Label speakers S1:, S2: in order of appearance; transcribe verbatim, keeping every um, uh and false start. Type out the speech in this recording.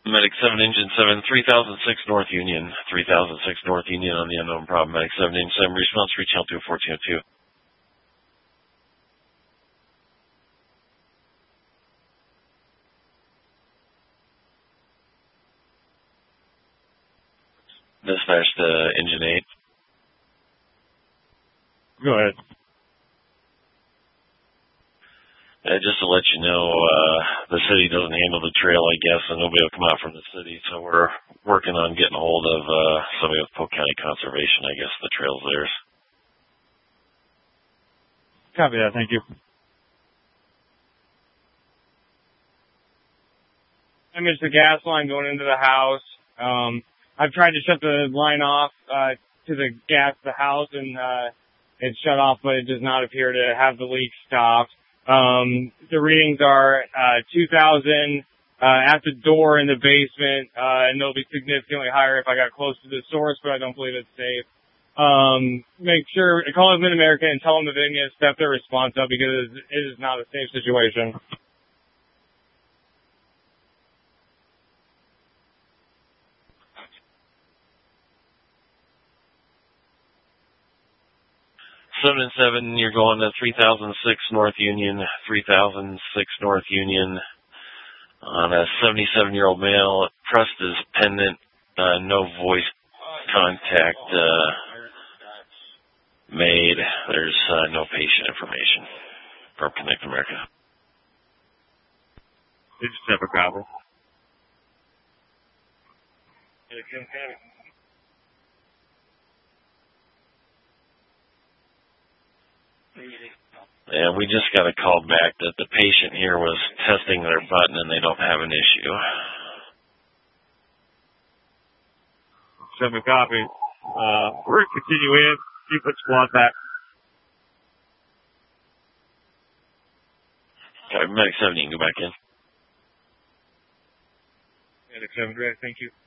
S1: Medic seven, Engine seven, three thousand six North Union. three thousand six North Union on the unknown problem. Medic seven, Engine seven, response, reach out to fourteen oh two. Dispatch to Engine eight.
S2: Go ahead.
S1: Uh, just to let you know, uh, the city doesn't handle the trail, I guess, and nobody will come out from the city, so we're working on getting a hold of uh, somebody with Polk County Conservation. I guess the trail's theirs.
S2: Copy that, thank you. I missed the gas line going into the house. Um, I've tried to shut the line off uh, to the gas of the house, and uh, it's shut off, but it does not appear to have the leak stopped. Um, the readings are uh, two thousand uh, at the door in the basement, uh, and they'll be significantly higher if I got close to the source, but I don't believe it's safe. Um, make sure, call up Mid-America and tell them that they need to step their response up because it is not a safe situation.
S1: seven and seven, you're going to three thousand six North Union, three thousand six North Union on a seventy-seven-year-old male. Pressed his pendant, uh, no voice contact uh, made. There's uh, no patient information from Connect America.
S2: They just have a copy.
S1: And we just got a call back that the patient here was testing their button and they don't have an issue.
S2: Send me a copy. Uh, we're going to continue in. Keep it squad back.
S1: Okay, Medic seven, you can go back in.
S2: Medic seven, great. Thank you.